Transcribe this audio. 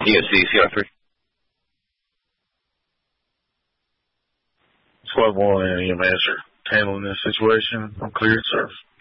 ESC, CR3. Squad 1 and EMS are handling this situation. I'm cleared, sir.